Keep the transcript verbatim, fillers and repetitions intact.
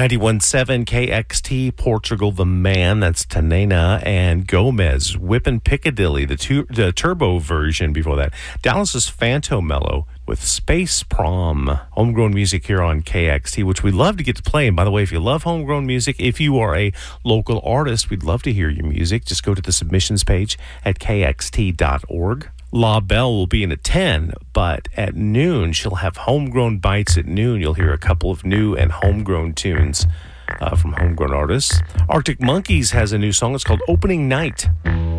ninety-one point seven K X T, Portugal the Man, that's Tanena, and Gomez, Whippin' Piccadilly, the, tu- the turbo version before that. Dallas's Phantom Mellow with Space Prom. Homegrown music here on K X T, which we love to get to play. And by the way, if you love homegrown music, if you are a local artist, we'd love to hear your music. Just go to the submissions page at K X T dot org. La Belle will be in at ten, but at noon, she'll have Homegrown Bites at noon. You'll hear a couple of new and homegrown tunes uh, from homegrown artists. Arctic Monkeys has a new song. It's called Opening Night.